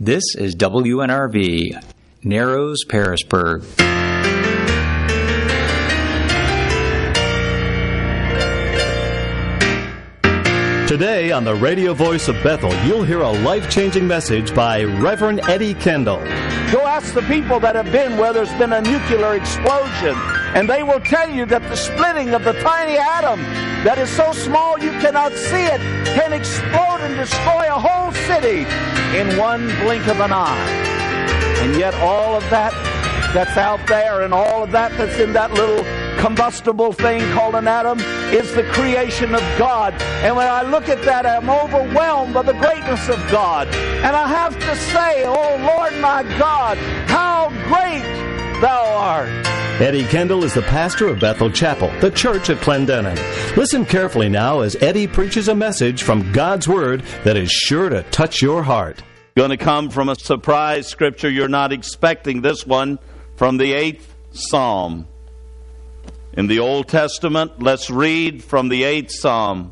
This is WNRV, Narrows, Pearisburg. Today on the radio voice of Bethel, you'll hear a life-changing message by Reverend Eddie Kendall. Go ask the people that have been where there's been a nuclear explosion, and they will tell you that the splitting of the tiny atom that is so small you cannot see it can explode and destroy a whole city in one blink of an eye. And yet all of that that's out there and all of that that's in that little combustible thing called an atom is the creation of God. And when I look at that, I'm overwhelmed by the greatness of God. And I have to say, oh Lord my God, how great Thou art. Eddie Kendall is the pastor of Bethel Chapel, the church at Clendenin. Listen carefully now as Eddie preaches a message from God's Word that is sure to touch your heart. Going to come from a surprise scripture. You're not expecting this one, from the 8th Psalm. In the Old Testament, let's read from the 8th Psalm.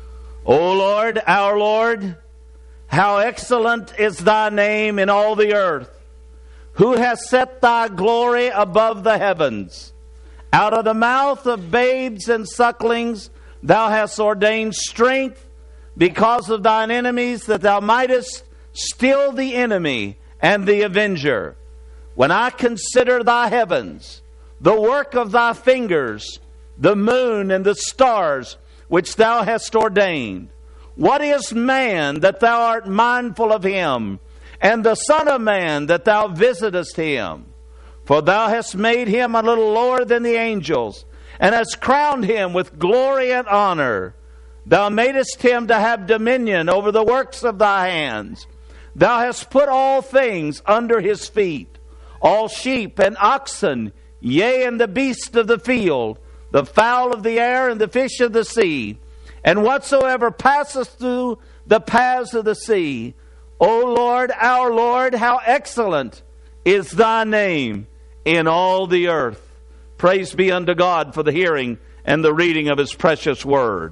O Lord, our Lord, how excellent is Thy name in all the earth. Who has set Thy glory above the heavens? Out of the mouth of babes and sucklings Thou hast ordained strength because of Thine enemies, that Thou mightest still the enemy and the avenger. When I consider Thy heavens, the work of Thy fingers, the moon and the stars which Thou hast ordained. What is man that Thou art mindful of him, and the Son of Man that Thou visitest him? For Thou hast made him a little lower than the angels, and hast crowned him with glory and honor. Thou madest him to have dominion over the works of Thy hands. Thou hast put all things under his feet, all sheep and oxen, yea, and the beasts of the field, the fowl of the air, and the fish of the sea, and whatsoever passeth through the paths of the sea. O Lord, our Lord, how excellent is Thy name in all the earth. Praise be unto God for the hearing and the reading of His precious word.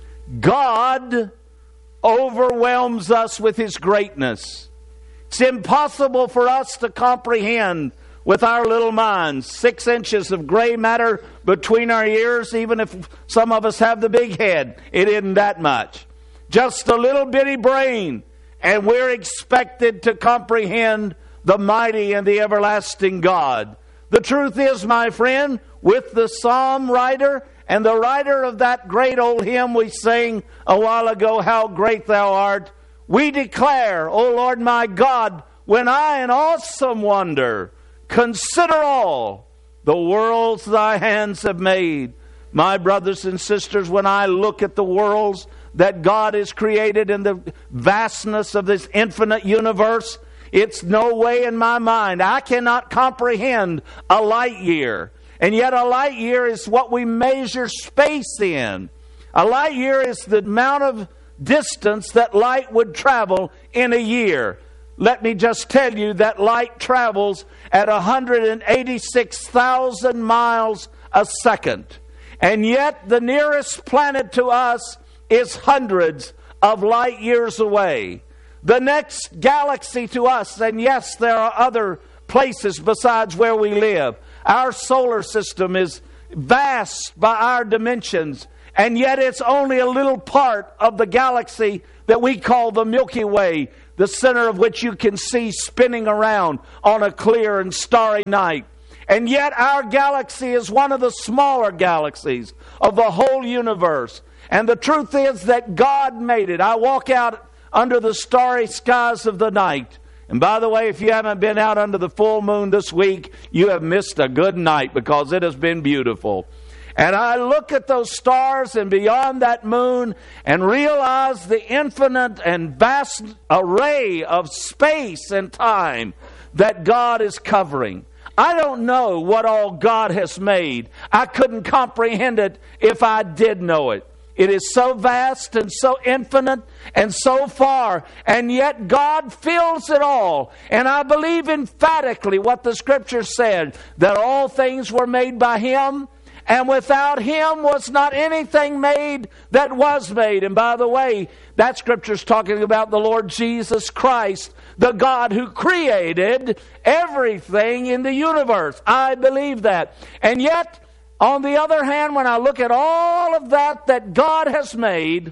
God overwhelms us with His greatness. It's impossible for us to comprehend with our little minds. 6 inches of gray matter between our ears, even if some of us have the big head, it isn't that much. Just a little bitty brain, and we're expected to comprehend the mighty and the everlasting God. The truth is, my friend, with the psalm writer and the writer of that great old hymn we sang a while ago, How Great Thou Art, we declare, O Lord my God, when I in awesome wonder consider all the worlds Thy hands have made. My brothers and sisters, when I look at the worlds that God has created in the vastness of this infinite universe, it's no way in my mind. I cannot comprehend a light year. And yet a light year is what we measure space in. A light year is the amount of distance that light would travel in a year. Let me just tell you that light travels at 186,000 miles a second. And yet the nearest planet to us is hundreds of light years away. The next galaxy to us, and yes, there are other places besides where we live. Our solar system is vast by our dimensions, and yet it's only a little part of the galaxy that we call the Milky Way, the center of which you can see spinning around on a clear and starry night. And yet our galaxy is one of the smaller galaxies of the whole universe. And the truth is that God made it. I walk out under the starry skies of the night. And by the way, if you haven't been out under the full moon this week, you have missed a good night, because it has been beautiful. And I look at those stars and beyond that moon and realize the infinite and vast array of space and time that God is covering. I don't know what all God has made. I couldn't comprehend it if I did know it. It is so vast and so infinite and so far, and yet God fills it all. And I believe emphatically what the Scripture said, that all things were made by Him, And without him was not anything made that was made. And by the way, that scripture's talking about the Lord Jesus Christ, the God who created everything in the universe. I believe that. And yet, on the other hand, when I look at all of that God has made,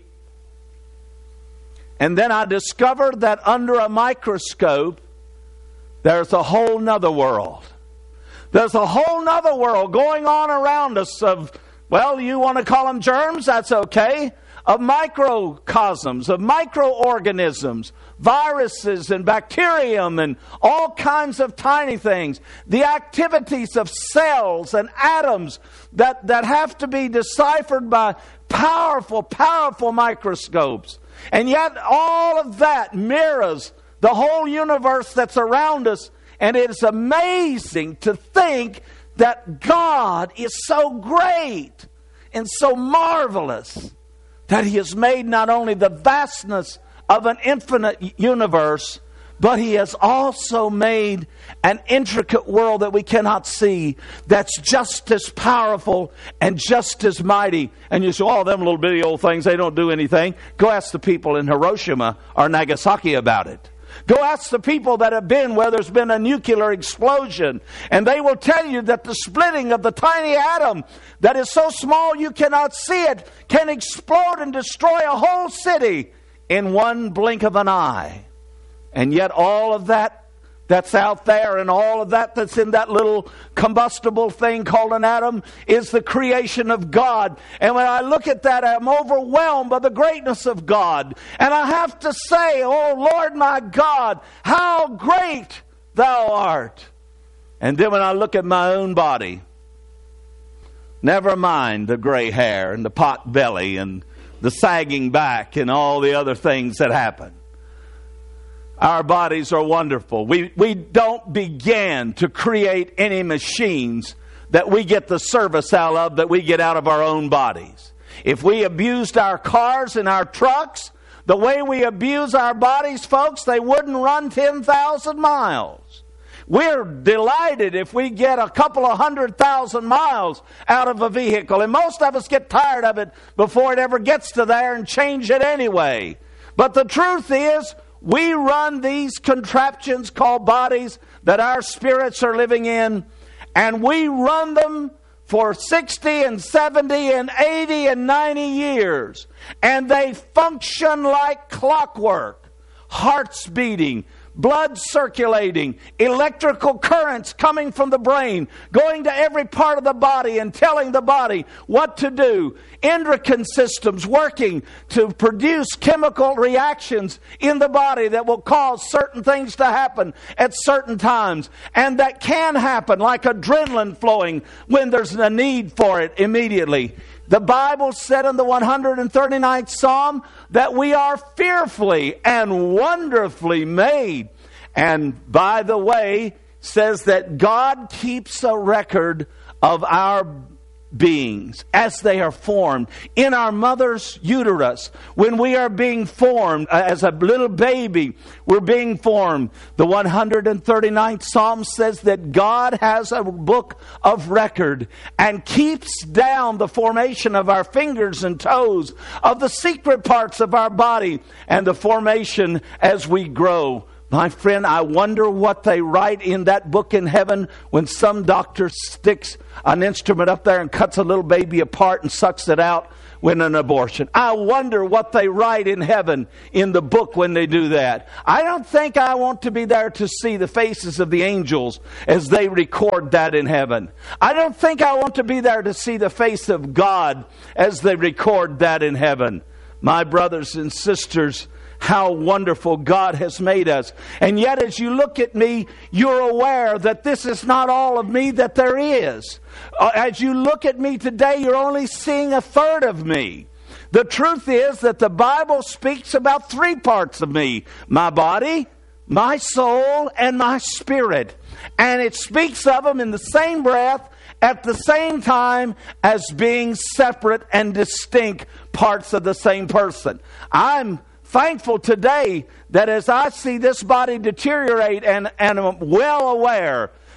and then I discovered that under a microscope, there's a whole nother world. There's a whole nother world going on around us of, well, you want to call them germs? That's okay. Of microcosms, of microorganisms, viruses and bacterium and all kinds of tiny things. The activities of cells and atoms that have to be deciphered by powerful, powerful microscopes. And yet all of that mirrors the whole universe that's around us. And it's amazing to think that God is so great and so marvelous that He has made not only the vastness of an infinite universe, but He has also made an intricate world that we cannot see that's just as powerful and just as mighty. And you say, oh, them little bitty old things, they don't do anything. Go ask the people in Hiroshima or Nagasaki about it. Go ask the people that have been where there's been a nuclear explosion, and they will tell you that the splitting of the tiny atom that is so small you cannot see it can explode and destroy a whole city in one blink of an eye. And yet all of that's out there and all of that's in that little combustible thing called an atom is the creation of God. And when I look at that, I'm overwhelmed by the greatness of God. And I have to say, oh Lord my God, how great Thou art. And then when I look at my own body, never mind the gray hair and the pot belly and the sagging back and all the other things that happen. Our bodies are wonderful. We don't begin to create any machines that we get the service out of that we get out of our own bodies. If we abused our cars and our trucks the way we abuse our bodies, folks, they wouldn't run 10,000 miles. We're delighted if we get a couple of 100,000 miles out of a vehicle. And most of us get tired of it before it ever gets to there and change it anyway. But the truth is, we run these contraptions called bodies that our spirits are living in, and we run them for 60 and 70 and 80 and 90 years. And they function like clockwork. Hearts beating, blood circulating, electrical currents coming from the brain, going to every part of the body and telling the body what to do. Endocrine systems working to produce chemical reactions in the body that will cause certain things to happen at certain times. And that can happen, like adrenaline flowing when there's a need for it immediately. The Bible said in the 139th Psalm that we are fearfully and wonderfully made. And by the way, says that God keeps a record of our beings as they are formed in our mother's uterus. When we are being formed as a little baby, we're being formed. The 139th Psalm says that God has a book of record and keeps down the formation of our fingers and toes, of the secret parts of our body, and the formation as we grow. My friend, I wonder what they write in that book in heaven when some doctor sticks an instrument up there and cuts a little baby apart and sucks it out when an abortion. I wonder what they write in heaven in the book when they do that. I don't think I want to be there to see the faces of the angels as they record that in heaven. I don't think I want to be there to see the face of God as they record that in heaven. My brothers and sisters, how wonderful God has made us. And yet as you look at me, you're aware that this is not all of me that there is. As you look at me today, you're only seeing a third of me. The truth is that the Bible speaks about three parts of me: my body, my soul, and my spirit. And it speaks of them in the same breath at the same time as being separate and distinct parts of the same person. I'm thankful today that as I see this body deteriorate and am well aware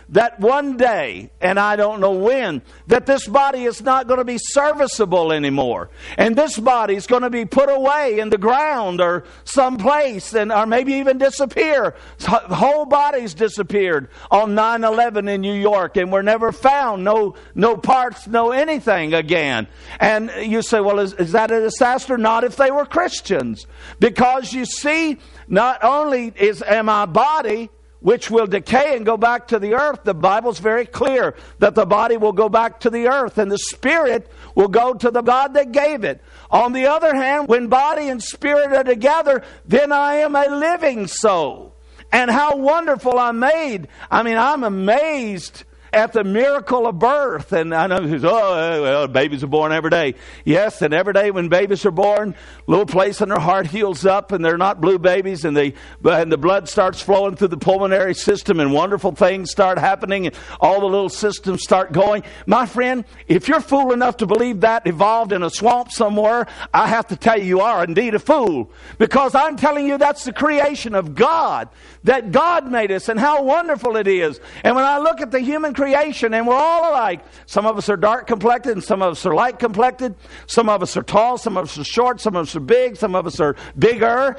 that one day, and I don't know when, that this body is not going to be serviceable anymore. And this body is going to be put away in the ground or someplace, or maybe even disappear. The whole body's disappeared on 9/11 in New York, and were never found. No parts, no anything again. And you say, well, is that a disaster? Not if they were Christians. Because you see, not only am I body, which will decay and go back to the earth. The Bible's very clear that the body will go back to the earth and the spirit will go to the God that gave it. On the other hand, when body and spirit are together, then I am a living soul. And how wonderful I'm made. I mean, I'm amazed at the miracle of birth. And I know, well, babies are born every day. Yes, and every day when babies are born, a little place in their heart heals up, and they're not blue babies, and the blood starts flowing through the pulmonary system, and wonderful things start happening, and all the little systems start going. My friend, if you're fool enough to believe that evolved in a swamp somewhere, I have to tell you, you are indeed a fool. Because I'm telling you, that's the creation of God, that God made us, and how wonderful it is. And when I look at the human creation, and we're all alike. Some of us are dark complected, and some of us are light complected. Some of us are tall, some of us are short, some of us are big, some of us are bigger,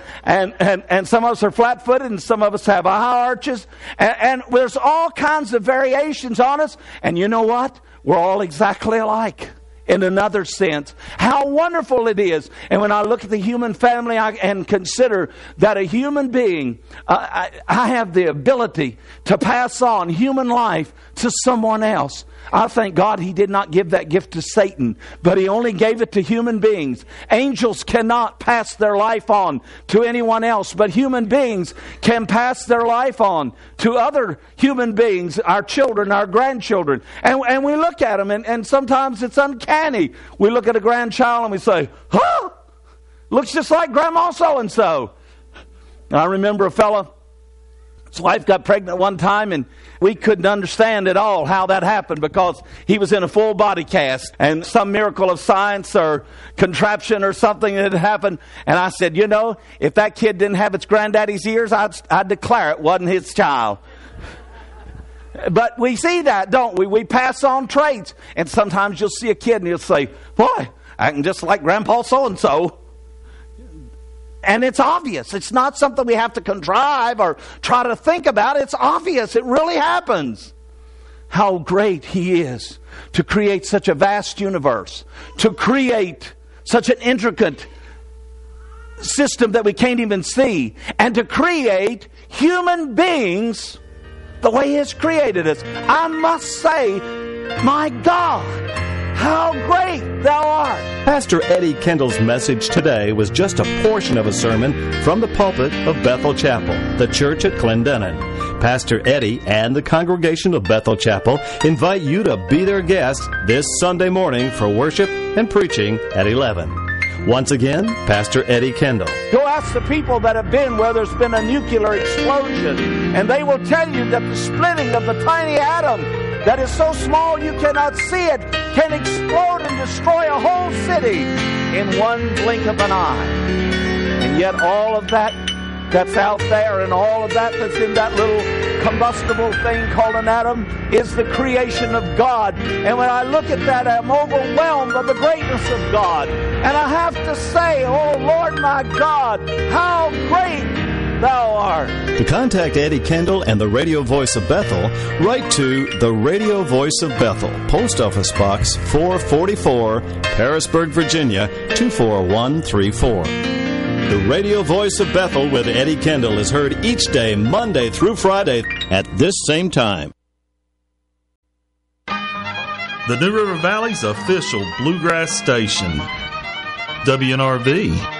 and some of us are flat-footed, and some of us have high arches. And there's all kinds of variations on us. And you know what? We're all exactly alike. In another sense, how wonderful it is. And when I look at the human family and consider that a human being, I have the ability to pass on human life to someone else. I thank God He did not give that gift to Satan, but He only gave it to human beings. Angels cannot pass their life on to anyone else, but human beings can pass their life on to other human beings, our children, our grandchildren. And we look at them, and sometimes it's uncanny. We look at a grandchild and we say, huh? Looks just like Grandma so-and-so. I remember a fella, his wife got pregnant one time, and we couldn't understand at all how that happened, because he was in a full body cast, and some miracle of science or contraption or something had happened. And I said, you know, if that kid didn't have its granddaddy's ears, I'd declare it wasn't his child. But we see that, don't we? We pass on traits. And sometimes you'll see a kid and he'll say, boy, acting just like Grandpa so-and-so. And it's obvious. It's not something we have to contrive or try to think about. It's obvious. It really happens. How great He is to create such a vast universe, to create such an intricate system that we can't even see, and to create human beings the way He has created us. I must say, my God, how great Thou art. Pastor Eddie Kendall's message today was just a portion of a sermon from the pulpit of Bethel Chapel, the church at Clendenin. Pastor Eddie and the congregation of Bethel Chapel invite you to be their guests this Sunday morning for worship and preaching at 11. Once again, Pastor Eddie Kendall. Go ask the people that have been where there's been a nuclear explosion, and they will tell you that the splitting of the tiny atom that is so small you cannot see it can explode and destroy a whole city in one blink of an eye. And yet all of that that's out there, and all of that that's in that little combustible thing called an atom, is the creation of God. And when I look at that, I'm overwhelmed by the greatness of God. And I have to say, oh Lord my God, how great Thou art. To contact Eddie Kendall and the Radio Voice of Bethel, write to the Radio Voice of Bethel, Post Office Box 444, Harrisburg, Virginia 24134. The Radio Voice of Bethel with Eddie Kendall is heard each day, Monday through Friday, at this same time. The New River Valley's official bluegrass station, WNRV.